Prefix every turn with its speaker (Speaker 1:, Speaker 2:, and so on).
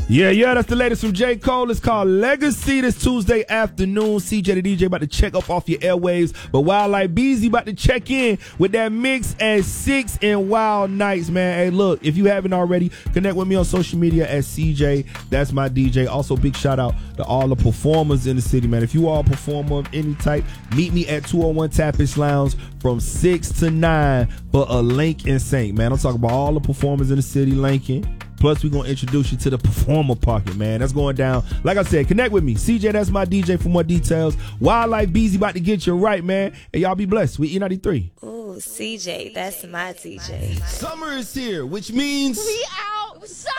Speaker 1: Yeah, that's the latest from J. Cole. It's called Legacy. This Tuesday afternoon. CJ the DJ about to check up off your airwaves. But Wild Like Beezy about to check in with that mix at 6 in Wild Nights, man. Hey, look, if you haven't already, connect with me on social media at CJ. That's my DJ. Also, big shout out to all the performers in the city, man. If you are a performer of any type, meet me at 201 Tapish Lounge from 6 to 9 for a Link and Saint, man. I'm talking about all the performers in the city, Lincoln. Plus, we're going to introduce you to the performer pocket, man. That's going down. Like I said, connect with me. CJ, that's my DJ for more details. Wildlife Beezy about to get you right, man. And y'all be blessed. We E93.
Speaker 2: Ooh, CJ, that's my DJ.
Speaker 1: Summer is here, which means...
Speaker 3: We outside!